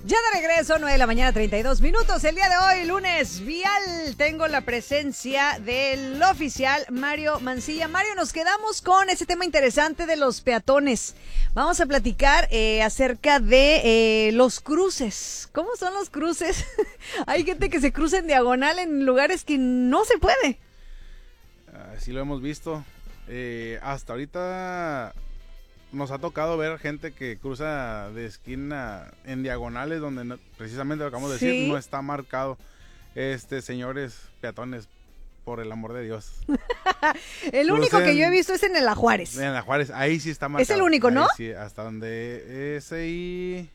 Ya de regreso, 9 de la mañana, 32 minutos. El día de hoy, lunes vial, tengo la presencia del oficial Mario Mancilla. Mario, nos quedamos con ese tema interesante de los peatones. Vamos a platicar acerca de los cruces. ¿Cómo son los cruces? Hay gente que se cruza en diagonal en lugares que no se puede. Sí lo hemos visto. Hasta ahorita nos ha tocado ver gente que cruza de esquina en diagonales donde precisamente lo acabamos de decir, no está marcado. Señores peatones, por el amor de Dios. El único que yo he visto es en el Ajuárez. En el Ajuárez, ahí sí está marcado. Es el único, ¿no? Ahí sí, hasta donde ese y...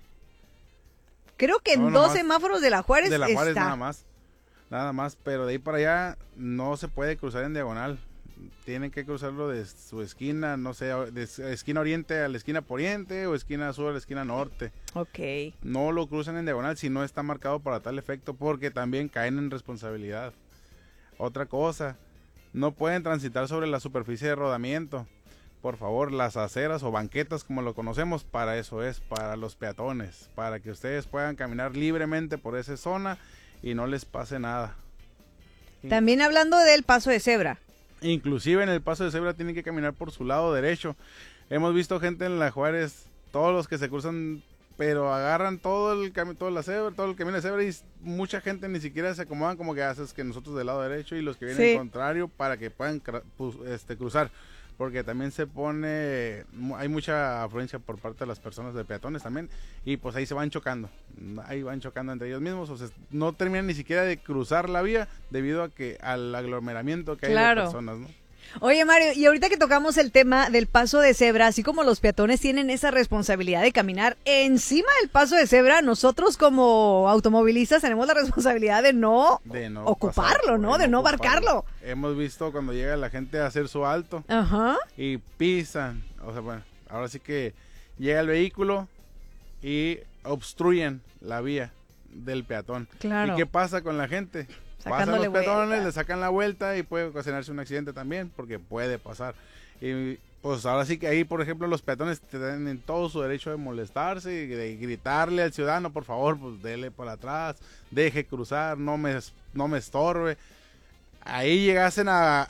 Creo que en dos semáforos del Ajuárez está. Del Ajuárez nada más, pero de ahí para allá no se puede cruzar en diagonal. Tienen que cruzarlo de su esquina, no sé, de esquina oriente a la esquina poniente o esquina sur a la esquina norte. Ok. No lo cruzan en diagonal si no está marcado para tal efecto, porque también caen en responsabilidad. Otra cosa, no pueden transitar sobre la superficie de rodamiento. Por favor, las aceras o banquetas, como lo conocemos, para eso es, para los peatones, para que ustedes puedan caminar libremente por esa zona y no les pase nada. También hablando del paso de cebra. Inclusive en el paso de cebra tienen que caminar por su lado derecho. Hemos visto gente en la Juárez, todos los que se cruzan, pero agarran todo el camino de cebra y mucha gente ni siquiera se acomodan, como que haces que nosotros del lado derecho y los que vienen al contrario para que puedan cruzar. Porque también hay mucha afluencia por parte de las personas de peatones también, y pues ahí van chocando entre ellos mismos, o sea, no terminan ni siquiera de cruzar la vía debido al aglomeramiento que hay de personas, ¿no? Oye, Mario, y ahorita que tocamos el tema del paso de cebra, así como los peatones tienen esa responsabilidad de caminar encima del paso de cebra, nosotros como automovilistas tenemos la responsabilidad de no ocuparlo, ¿no? De no abarcarlo. Hemos visto cuando llega la gente a hacer su alto y pisan, o sea, bueno, ahora sí que llega el vehículo y obstruyen la vía del peatón. Claro. ¿Y qué pasa con la gente? Pasan los peatones, le sacan la vuelta y puede ocasionarse un accidente también, porque puede pasar. Y pues ahora sí que ahí, por ejemplo, los peatones tienen todo su derecho de molestarse y de gritarle al ciudadano, por favor, pues dele para atrás, deje cruzar, no me estorbe. Ahí llegasen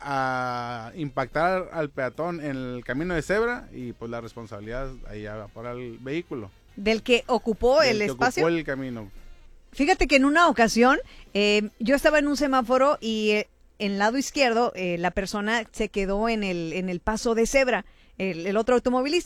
a impactar al peatón en el camino de cebra y pues la responsabilidad ahí va para el vehículo. Del que ocupó el espacio. Ocupó el camino. Fíjate que en una ocasión yo estaba en un semáforo y en el lado izquierdo la persona se quedó en el paso de cebra, el otro automovilista.